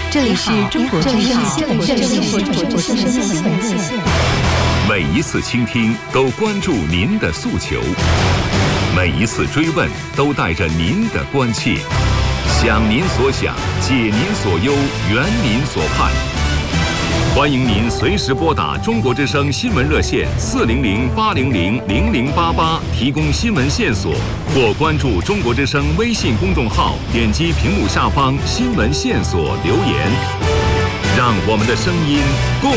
这里是中国之声新闻热线。 每一次倾听都关注您的诉求，每一次追问都带着您的关切，想您所想，解您所忧，圆您所盼。欢迎您随时拨打中国之声新闻热线400-800-0088提供新闻线索，或关注中国之声微信公众号，点击屏幕下方新闻线索留言，让我们的声音共